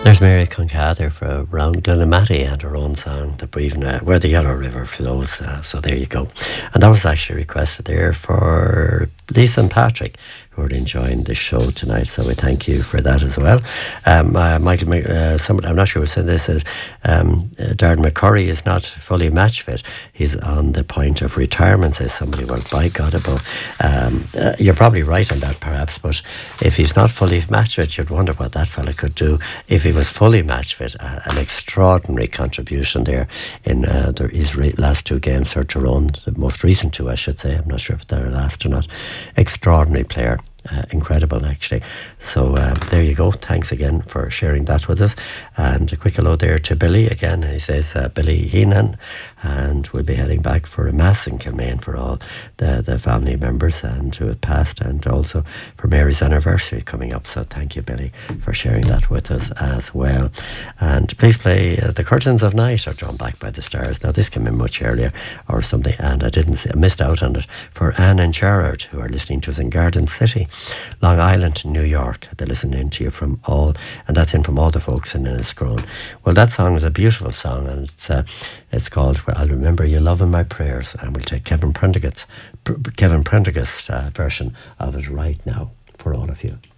There's Mary Concader for Round Glenamati and her own song, The Breathing, Where the Yellow River Flows. So there you go. And that was actually requested there for Lisa and Patrick, who are enjoying the show tonight. So we thank you for that as well. Michael, somebody, I'm not sure who said this, Darren McCurry is not fully match fit. He's on the point of retirement, says somebody. Well, by God above. You're probably right on that, perhaps, but if he's not fully match fit, you'd wonder what that fella could do if he was fully match fit. An extraordinary contribution there in his last two games for Tyrone, the most recent two, I should say. I'm not sure if they're last or not. Extraordinary player. Incredible, actually. So there you go. Thanks again for sharing that with us. And a quick hello there to Billy again. He says Billy Heenan, and we'll be heading back for a mass in Kilmaine for all the family members and who have passed, and also for Mary's anniversary coming up. So thank you, Billy, for sharing that with us as well. And please play The Curtains of Night are drawn back by the Stars. Now this came in much earlier or something, and I missed out on it, for Anne and Gerard, who are listening to us in Garden City, Long Island, New York. They're listening to you from all, and that's in from all the folks in Enniscrone. Well, that song is a beautiful song, and it's called I'll Remember You Love in My Prayers, and we'll take Kevin Prendergast's version of it right now for all of you.